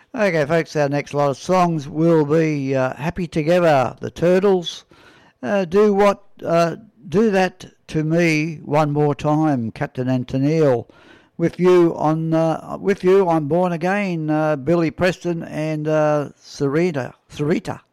Okay, folks, our next lot of songs will be Happy Together, The Turtles. Do that to me one more time, Captain Antonio. With you, I'm Born Again, Billy Preston and Sarita.